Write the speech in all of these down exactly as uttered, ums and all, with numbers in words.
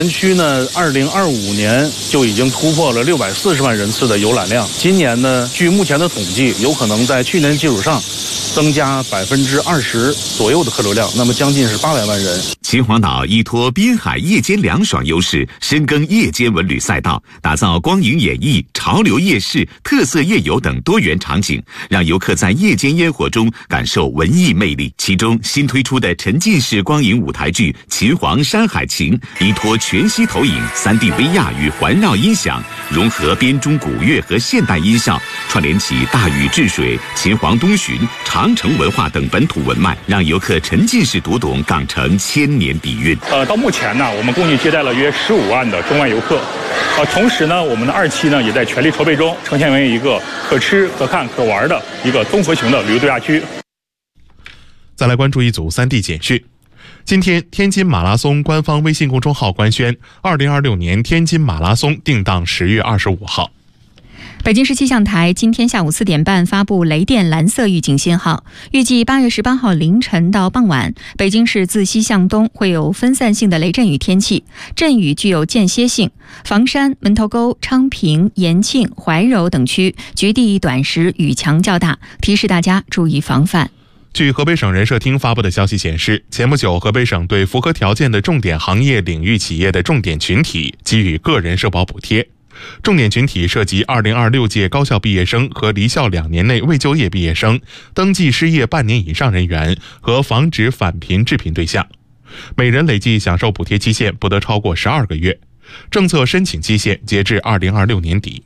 园区呢，二零二五年就已经突破了六百四十万人次的游览量。今年呢，据目前的统计，有可能在去年基础上增加百分之二十左右的客流量，那么将近是八百万人。 秦皇岛依托滨海夜间凉爽优势，深耕夜间文旅赛道，打造光影演艺、潮流夜市、特色夜游等多元场景，让游客在夜间烟火中感受文艺魅力。其中新推出的沉浸式光影舞台剧《秦皇山海情》，依托全息投影、三 D V R 与环绕音响，融合编钟古乐和现代音效，串联起大禹治水、秦皇东巡、长城文化等本土文脉，让游客沉浸式读懂港城千年底蕴。 呃，到目前呢，我们共计接待了约十五万的中外游客。呃，同时呢，我们的二期呢也在全力筹备中，呈现为一个可吃、可看、可玩的一个综合型的旅游度假区。 再来关注一组 三 D 简讯。今天，天津马拉松官方微信公众号官宣，二零二六年天津马拉松定档十月二十五号。 北京市气象台今天下午四点半发布雷电蓝色预警信号，预计八月十八号凌晨到傍晚，北京市自西向东会有分散性的雷阵雨天气，阵雨具有间歇性。房山、门头沟、昌平、延庆、怀柔等区局地短时雨强较大，提示大家注意防范。 据河北省人社厅发布的消息显示，前不久河北省对符合条件的重点行业领域企业的重点群体给予个人社保补贴。重点群体涉及二零二六届高校毕业生和离校两年内未就业毕业生、登记失业半年以上人员和防止返贫致贫对象，每人累计享受补贴期限不得超过十二个月，政策申请期限截至二零二六年底。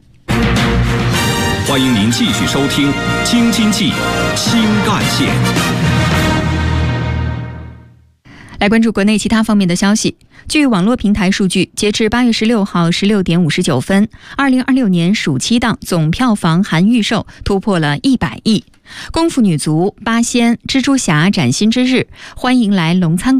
欢迎您继续收听《京津冀新干线》。 来关注国内其他方面的消息。据网络平台数据，截至八月十六号十六点五十九分，二零二六年暑期档总票房含预售突破了一百亿。功夫女足、八仙、蜘蛛侠崭新之日、欢迎来龙舱